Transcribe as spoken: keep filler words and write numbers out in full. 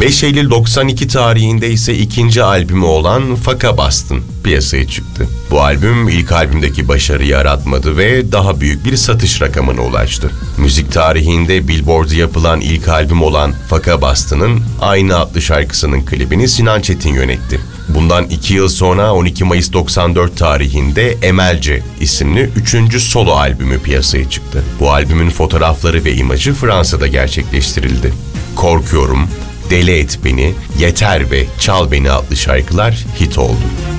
beş Eylül doksan iki tarihinde ise ikinci albümü olan Faka Bastın piyasaya çıktı. Bu albüm ilk albümdeki başarıyı yaratmadı ve daha büyük bir satış rakamına ulaştı. Müzik tarihinde Billboard'a yapılan ilk albüm olan Faka Bastın'ın Aynı adlı şarkısının klibini Sinan Çetin yönetti. Bundan iki yıl sonra on iki Mayıs doksan dört tarihinde Emelce isimli üçüncü solo albümü piyasaya çıktı. Bu albümün fotoğrafları ve imajı Fransa'da gerçekleştirildi. Korkuyorum, Deli Et Beni, Yeter ve Çal Beni adlı şarkılar hit oldu.